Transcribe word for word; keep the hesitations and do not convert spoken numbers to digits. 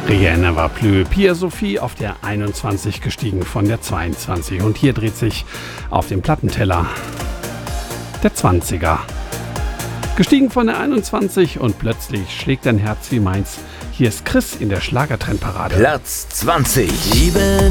Rien ne va plus. Pia Sophie auf der einundzwanzig gestiegen von der zweiundzwanzig. Und hier dreht sich auf dem Plattenteller der zwanziger. Gestiegen von der einundzwanzig und plötzlich schlägt dein Herz wie meins. Hier ist Chris in der Schlagertrendparade. Platz zwanzig. Liebe